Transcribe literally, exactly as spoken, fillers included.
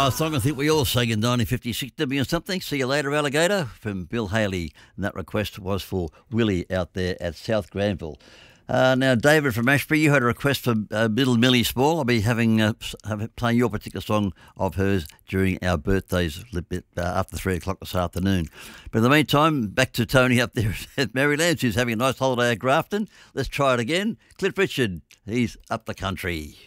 Uh, song I think we all sang in nineteen fifty-six, did we, or something? See You Later, Alligator, from Bill Haley. And that request was for Willie out there at South Granville. Uh, now, David from Ashbury, you had a request for uh, Little Millie Small. I'll be having uh, have, playing your particular song of hers during our birthdays a little bit uh, after three o'clock this afternoon. But in the meantime, back to Tony up there at Maryland, who's having a nice holiday at Grafton. Let's try it again. Cliff Richard, he's up the country.